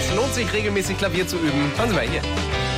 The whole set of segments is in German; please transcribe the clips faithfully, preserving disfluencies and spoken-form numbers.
Es lohnt sich regelmäßig Klavier zu üben. Schauen Sie mal hier.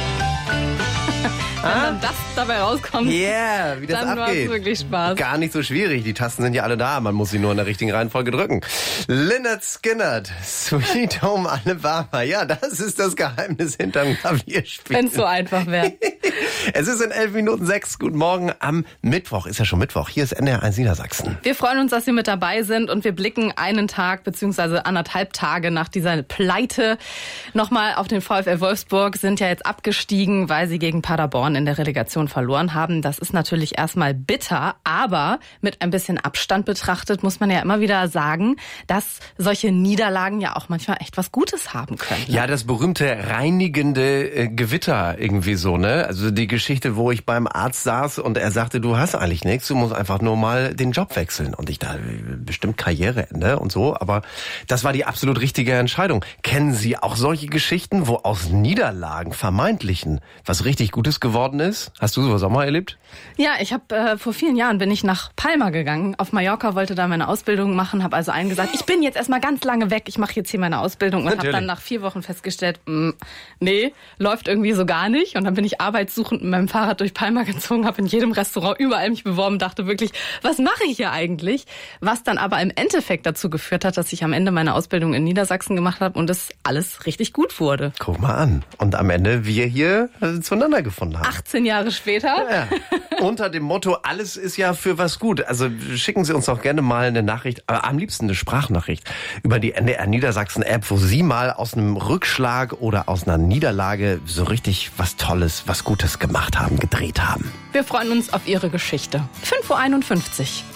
Wenn dann das dabei rauskommt, yeah, wie das dann macht abgeht. es wirklich Spaß. Gar nicht so schwierig. Die Tasten sind ja alle da. Man muss sie nur in der richtigen Reihenfolge drücken. Lynyrd Skynyrd, Sweet Home Alabama. Ja, das ist das Geheimnis hinterm Klavierspiel. Wenn es so einfach wäre. Es ist in elf Minuten sechs. Guten Morgen am Mittwoch. Ist ja schon Mittwoch. Hier ist N D R eins Niedersachsen. Wir freuen uns, dass Sie mit dabei sind und wir blicken einen Tag bzw. anderthalb Tage nach dieser Pleite nochmal auf den VfL Wolfsburg. Sind ja jetzt abgestiegen, weil sie gegen Paderborn in der Relegation verloren haben. Das ist natürlich erstmal bitter, aber mit ein bisschen Abstand betrachtet muss man ja immer wieder sagen, dass solche Niederlagen ja auch manchmal echt was Gutes haben können. Ja, das berühmte reinigende äh, Gewitter irgendwie so, ne? Also die Geschichte, wo ich beim Arzt saß und er sagte, du hast eigentlich nichts, du musst einfach nur mal den Job wechseln. Und ich dachte, bestimmt Karriereende und so, aber das war die absolut richtige Entscheidung. Kennen Sie auch solche Geschichten, wo aus Niederlagen, vermeintlichen, was richtig Gutes geworden ist? Hast du sowas auch mal erlebt? Ja, ich habe äh, vor vielen Jahren bin ich nach Palma gegangen. Auf Mallorca, wollte da meine Ausbildung machen, habe also allen gesagt, ich bin jetzt erstmal ganz lange weg, ich mache jetzt hier meine Ausbildung und habe dann nach vier Wochen festgestellt, mh, nee, läuft irgendwie so gar nicht. Und dann bin ich arbeitssuchend mit meinem Fahrrad durch Palma gezogen, habe in jedem Restaurant überall mich beworben, dachte wirklich, was mache ich hier eigentlich? Was dann aber im Endeffekt dazu geführt hat, dass ich am Ende meine Ausbildung in Niedersachsen gemacht habe und es alles richtig gut wurde. Guck mal an. Und am Ende wir hier äh, zueinander gefunden haben. achtzehn Jahre später. Ja. Unter dem Motto, alles ist ja für was gut. Also schicken Sie uns doch gerne mal eine Nachricht, aber am liebsten eine Sprachnachricht über die N D R Niedersachsen App, wo Sie mal aus einem Rückschlag oder aus einer Niederlage so richtig was Tolles, was Gutes gemacht haben, gedreht haben. Wir freuen uns auf Ihre Geschichte. fünf Uhr einundfünfzig.